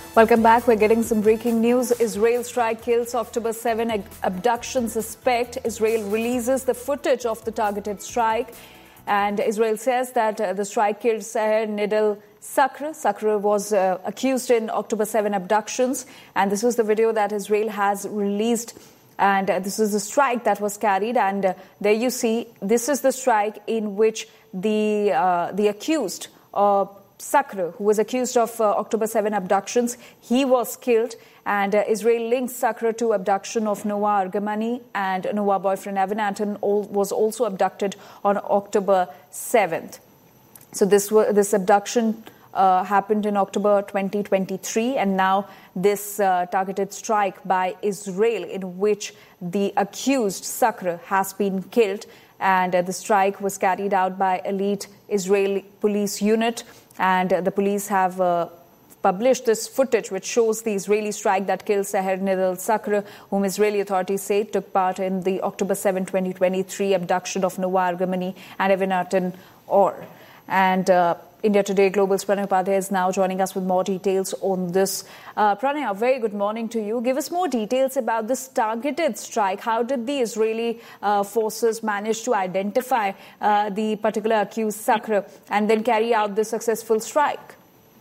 Welcome back. We're getting some breaking news. Israel strike kills October 7 abduction suspect. Israel releases the footage of the targeted strike. And Israel says that the strike killed Seher Nidal Sakr. Sakr was accused in October 7 abductions. And this was the video that Israel has released. And this is the strike that was carried. And there you see, this is the strike in which the accused Sakr, who was accused of October 7 abductions, he was killed. And Israel links Sakr to abduction of Noah Argamani, and Noah boyfriend Evan Anton was also abducted on October 7th. So this abduction happened in October 2023, and now this targeted strike by Israel in which the accused Sakr has been killed. And the strike was carried out by elite Israeli police unit. And the police have published this footage which shows the Israeli strike that killed Seher Nidal Sakr, whom Israeli authorities say took part in the October 7, 2023 abduction of Noah Argamani and Evan Anton Or. And India Today Global's Pranay Upadhyay is now joining us with more details on this. Pranay, a very good morning to you. Give us more details about this targeted strike. How did the Israeli forces manage to identify the particular accused Sakr and then carry out the successful strike?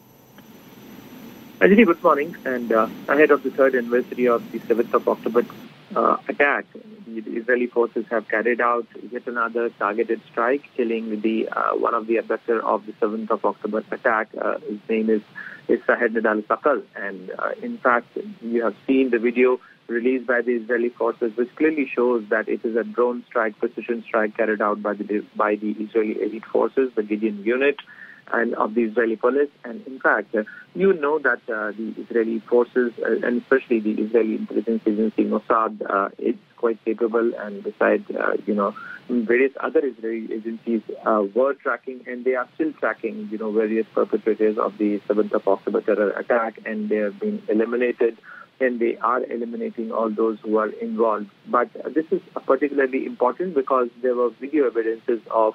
Ajay, good morning. And ahead of the third anniversary of the 7th of October attack, the Israeli forces have carried out yet another targeted strike, killing the one of the abductor of the 7th of October attack. His name is Seher Nidal Sakr. And in fact, you have seen the video released by the Israeli forces, which clearly shows that it is a drone strike, precision strike carried out by the Israeli elite forces, the Gideon unit, and of the Israeli police. And in fact, you know that the Israeli forces, and especially the Israeli intelligence agency Mossad, is quite capable, and besides, various other Israeli agencies were tracking, and they are still tracking, various perpetrators of the 7th of October terror attack, and they have been eliminated, and they are eliminating all those who are involved. But this is particularly important because there were video evidences of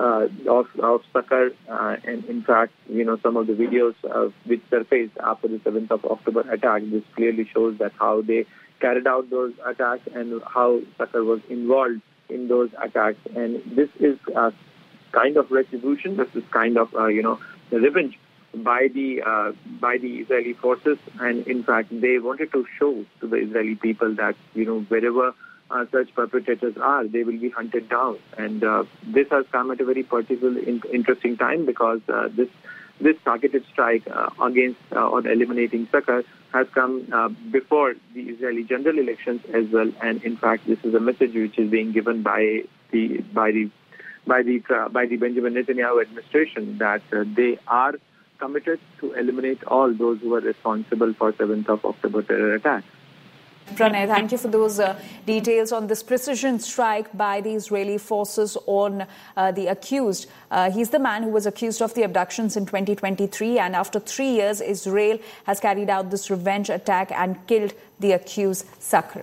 Sakr, and in fact, some of the videos which surfaced after the 7th of October attack. This clearly shows that how they carried out those attacks and how Sakr was involved in those attacks. And this is a kind of retribution. This is kind of revenge by the Israeli forces. And in fact, they wanted to show to the Israeli people that wherever such perpetrators are, they will be hunted down. And this has come at a very particular interesting time because this targeted strike against or eliminating Sakr has come before the Israeli general elections as well. And in fact, this is a message which is being given by the Benjamin Netanyahu administration that they are committed to eliminate all those who are responsible for 7th of October terror attacks. Pranay, thank you for those details on this precision strike by the Israeli forces on the accused. He's the man who was accused of the abductions in 2023, and after 3 years, Israel has carried out this revenge attack and killed the accused Sakr.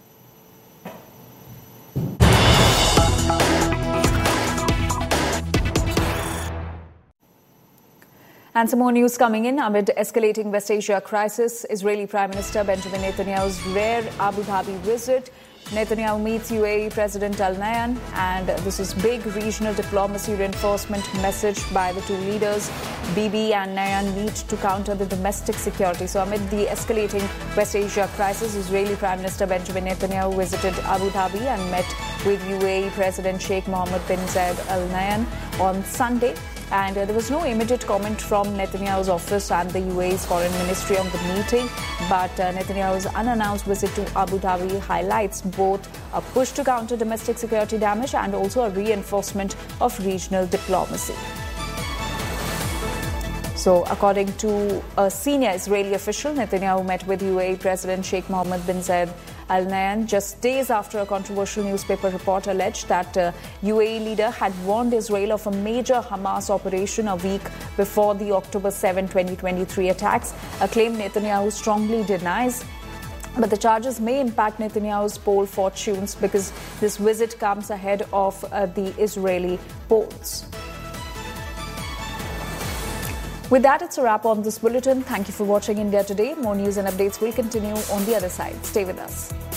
And some more news coming in amid escalating West Asia crisis. Israeli Prime Minister Benjamin Netanyahu's rare Abu Dhabi visit. Netanyahu meets UAE President Al Nahyan, and this is big regional diplomacy reinforcement message by the two leaders. Bibi and Nahyan need to counter the domestic security. So amid the escalating West Asia crisis, Israeli Prime Minister Benjamin Netanyahu visited Abu Dhabi and met with UAE President Sheikh Mohammed bin Zayed Al Nahyan on Sunday. And there was no immediate comment from Netanyahu's office and the UAE's foreign ministry on the meeting. But Netanyahu's unannounced visit to Abu Dhabi highlights both a push to counter domestic security damage and also a reinforcement of regional diplomacy. So, according to a senior Israeli official, Netanyahu met with UAE President Sheikh Mohammed bin Zayed Al Nahyan just days after a controversial newspaper report alleged that UAE leader had warned Israel of a major Hamas operation a week before the October 7, 2023 attacks, a claim Netanyahu strongly denies. But the charges may impact Netanyahu's poll fortunes because this visit comes ahead of the Israeli polls. With that, it's a wrap on this bulletin. Thank you for watching India Today. More news and updates will continue on the other side. Stay with us.